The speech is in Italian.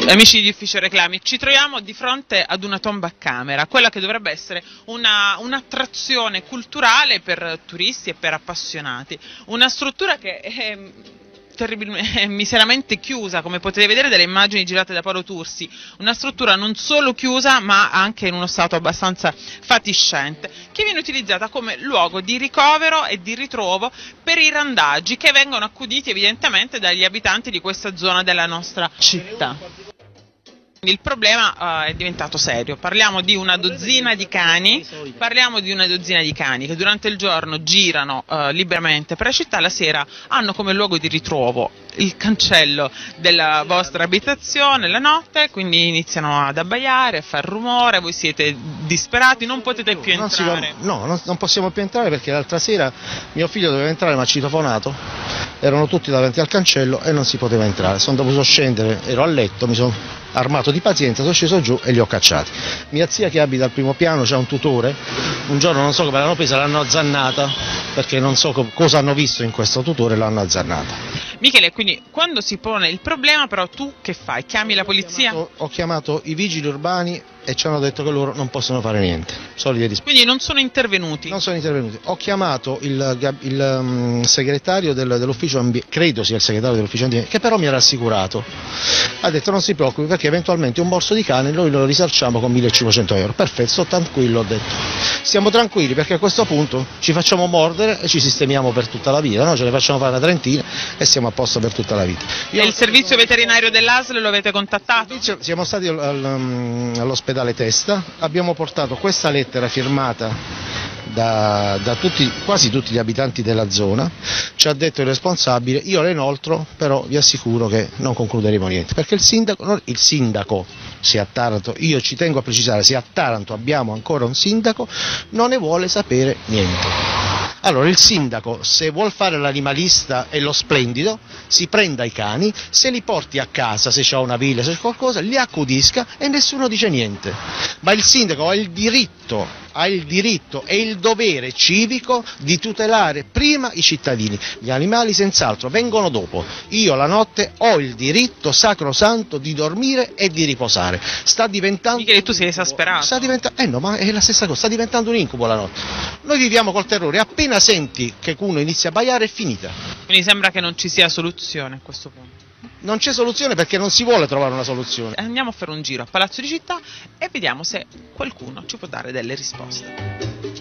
Amici di Ufficio Reclami, ci troviamo di fronte ad una tomba a camera, quella che dovrebbe essere un'attrazione culturale per turisti e per appassionati, una struttura che è miseramente chiusa, come potete vedere dalle immagini girate da Paolo Tursi, una struttura non solo chiusa ma anche in uno stato abbastanza fatiscente, che viene utilizzata come luogo di ricovero e di ritrovo per i randaggi che vengono accuditi evidentemente dagli abitanti di questa zona della nostra città. Il problema è diventato serio, parliamo di una dozzina di cani che durante il giorno girano liberamente per la città, la sera hanno come luogo di ritrovo il cancello della vostra abitazione la notte, quindi iniziano ad abbaiare, a far rumore, voi siete disperati, non potete più entrare. Non possiamo più entrare perché l'altra sera mio figlio doveva entrare ma ha citofonato, erano tutti davanti al cancello e non si poteva entrare, sono dovuto scendere, ero a letto, mi sono armato di pazienza, sono sceso giù e li ho cacciati. Mia zia che abita al primo piano, c'ha un tutore, un giorno non so come l'hanno presa, l'hanno azzannata, perché non so cosa hanno visto in questo tutore, l'hanno azzannata. Michele, quindi quando si pone il problema però tu che fai? Chiami la polizia? Ho chiamato i vigili urbani e ci hanno detto che loro non possono fare niente. Quindi non sono intervenuti? Non sono intervenuti. Ho chiamato il segretario dell'ufficio ambiente, credo sia il segretario dell'ufficio ambiente, che però mi ha rassicurato. Ha detto non si preoccupi perché eventualmente un morso di cane noi lo risarciamo con 1.500 euro. Perfetto, sto tranquillo, ho detto. Stiamo tranquilli perché a questo punto ci facciamo mordere e ci sistemiamo per tutta la vita, no? Ce ne facciamo fare una trentina e siamo a posto per tutta la vita. E il servizio veterinario dell'ASL lo avete contattato? Siamo stati all'ospedale Testa, abbiamo portato questa lettera firmata da quasi tutti gli abitanti della zona, ci ha detto il responsabile, io la inoltro, però vi assicuro che non concluderemo niente, perché il sindaco, se a Taranto, io ci tengo a precisare, se a Taranto abbiamo ancora un sindaco, non ne vuole sapere niente. Allora il sindaco, se vuol fare l'animalista e lo splendido, si prenda i cani, se li porti a casa, se c'ha una villa, se c'è qualcosa, li accudisca e nessuno dice niente. Ma il sindaco ha il diritto e il dovere civico di tutelare prima i cittadini. Gli animali senz'altro vengono dopo. Io la notte ho il diritto sacrosanto di dormire e di riposare. Sta diventando... Michele, tu sei esasperato. No, ma è la stessa cosa, sta diventando un incubo la notte. Noi viviamo col terrore, appena senti che uno inizia a baiare è finita. Quindi sembra che non ci sia soluzione a questo punto. Non c'è soluzione perché non si vuole trovare una soluzione. Andiamo a fare un giro a Palazzo di Città e vediamo se qualcuno ci può dare delle risposte.